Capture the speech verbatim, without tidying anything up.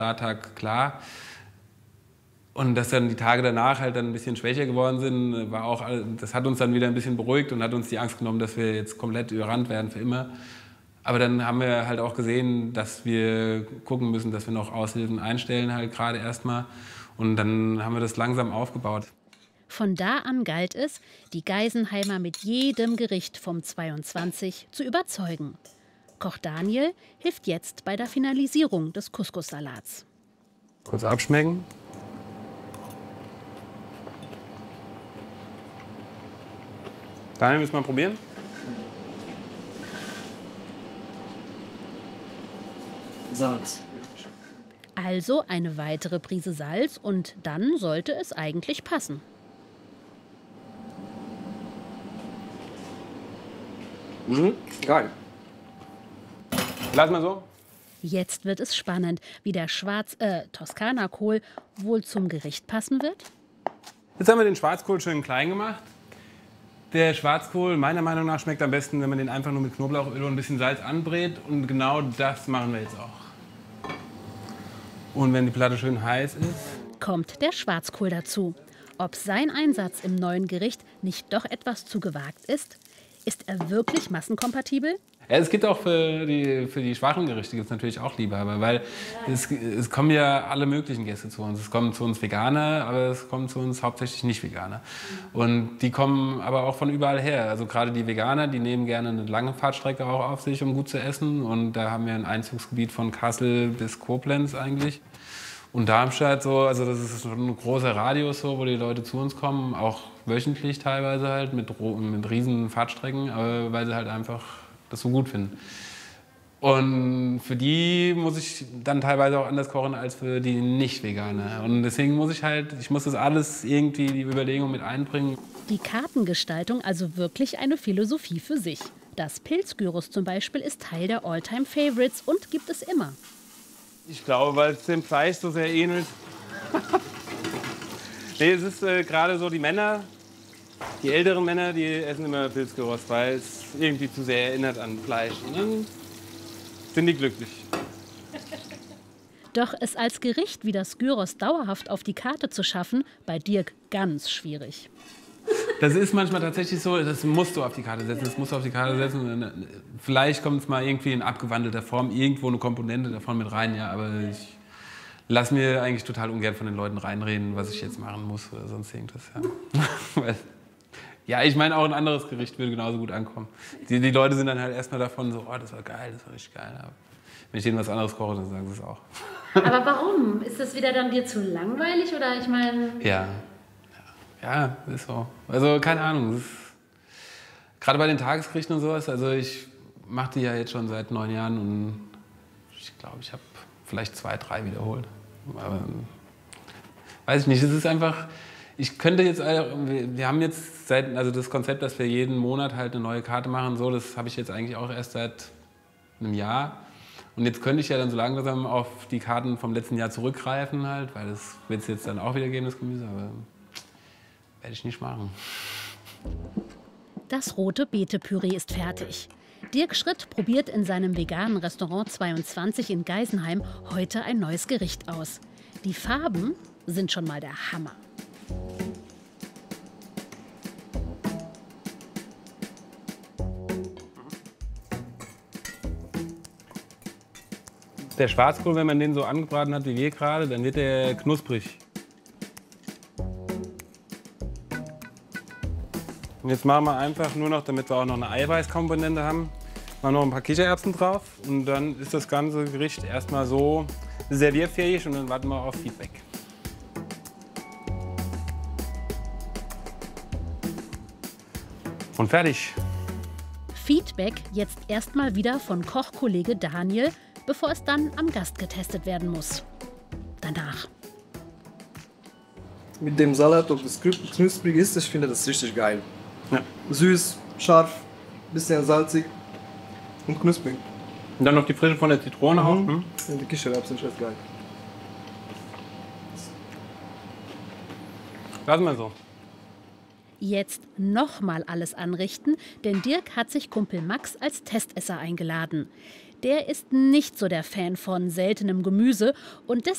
Starttag klar. Und dass dann die Tage danach halt dann ein bisschen schwächer geworden sind, war auch, das hat uns dann wieder ein bisschen beruhigt und hat uns die Angst genommen, dass wir jetzt komplett überrannt werden für immer. Aber dann haben wir halt auch gesehen, dass wir gucken müssen, dass wir noch Aushilfen einstellen, halt gerade erstmal. Und dann haben wir das langsam aufgebaut. Von da an galt es, die Geisenheimer mit jedem Gericht vom zweiundzwanzig zu überzeugen. Koch Daniel hilft jetzt bei der Finalisierung des Couscous-Salats. Kurz abschmecken. Daniel, müssen wir mal probieren? Salz. Also eine weitere Prise Salz und dann sollte es eigentlich passen. Mhm, geil. Lass mal so. Jetzt wird es spannend, wie der Schwarz äh, Toskana-Kohl wohl zum Gericht passen wird. Jetzt haben wir den Schwarzkohl schön klein gemacht. Der Schwarzkohl, meiner Meinung nach, schmeckt am besten, wenn man den einfach nur mit Knoblauchöl und ein bisschen Salz anbrät. Und genau das machen wir jetzt auch. Und wenn die Platte schön heiß ist, kommt der Schwarzkohl dazu. Ob sein Einsatz im neuen Gericht nicht doch etwas zu gewagt ist? Ist er wirklich massenkompatibel? Ja, es gibt auch für die, für die schwachen Gerichte gibt's natürlich auch Liebhaber, weil es, es kommen ja alle möglichen Gäste zu uns. Es kommen zu uns Veganer, aber es kommen zu uns hauptsächlich Nicht-Veganer. Und die kommen aber auch von überall her. Also gerade die Veganer, die nehmen gerne eine lange Fahrtstrecke auch auf sich, um gut zu essen. Und da haben wir ein Einzugsgebiet von Kassel bis Koblenz eigentlich. Und Darmstadt so, also das ist schon ein großer Radius so, wo die Leute zu uns kommen, auch wöchentlich teilweise halt mit, mit riesen Fahrtstrecken, aber weil sie halt einfach das so gut finden. Und für die muss ich dann teilweise auch anders kochen als für die Nicht-Veganer. Und deswegen muss ich halt, ich muss das alles irgendwie die Überlegung mit einbringen. Die Kartengestaltung also wirklich eine Philosophie für sich. Das Pilzgyros zum Beispiel ist Teil der All-Time-Favorites und gibt es immer. Ich glaube, weil es dem Fleisch so sehr ähnelt. Nee, es ist äh, gerade so, die Männer, die älteren Männer, die essen immer Pilzgyros, weil es irgendwie zu sehr erinnert an Fleisch. Und dann sind die glücklich. Doch es als Gericht wie das Gyros dauerhaft auf die Karte zu schaffen, bei Dirk ganz schwierig. Das ist manchmal tatsächlich so, das musst du auf die Karte setzen, das musst du auf die Karte setzen. Vielleicht kommt es mal irgendwie in abgewandelter Form, irgendwo eine Komponente davon mit rein, ja, aber ich lasse mir eigentlich total ungern von den Leuten reinreden, was ich jetzt machen muss oder sonst irgendwas. Ja, ja, ich meine, auch ein anderes Gericht würde genauso gut ankommen. Die, die Leute sind dann halt erstmal davon so, oh, das war geil, das war richtig geil. Aber wenn ich denen was anderes koche, dann sagen sie es auch. Aber warum? Ist das wieder dann dir zu langweilig oder ich meine... Ja. Ja, ist so. Also keine Ahnung. Ist, gerade bei den Tagesgerichten und sowas, also ich mache die ja jetzt schon seit neun Jahren und ich glaube, ich habe vielleicht zwei, drei wiederholt. Aber, weiß ich nicht, es ist einfach, ich könnte jetzt, wir, wir haben jetzt seit, also das Konzept, dass wir jeden Monat halt eine neue Karte machen, so, das habe ich jetzt eigentlich auch erst seit einem Jahr. Und jetzt könnte ich ja dann so langsam auf die Karten vom letzten Jahr zurückgreifen halt, weil das wird es jetzt dann auch wieder geben, das Gemüse, aber werde ich nicht machen. Das rote Beete-Püree ist fertig. Dirk Schritt probiert in seinem veganen Restaurant zweiundzwanzig in Geisenheim heute ein neues Gericht aus. Die Farben sind schon mal der Hammer. Der Schwarzkohl, wenn man den so angebraten hat wie wir gerade, dann wird der knusprig. Und jetzt machen wir einfach nur noch, damit wir auch noch eine Eiweißkomponente haben, mal noch ein paar Kichererbsen drauf. Und dann ist das ganze Gericht erstmal so servierfähig und dann warten wir auf Feedback. Und fertig. Feedback jetzt erstmal wieder von Kochkollege Daniel, bevor es dann am Gast getestet werden muss. Danach. Mit dem Salat, ob das knusprig ist, ich finde das richtig geil. Ja. Süß, scharf, bisschen salzig und knusprig. Und dann noch die Frische von der Zitrone mhm. auch. Hm? Ja, die Kichererbsen sind echt geil. Lassen wir so. Jetzt nochmal alles anrichten, denn Dirk hat sich Kumpel Max als Testesser eingeladen. Der ist nicht so der Fan von seltenem Gemüse und deswegen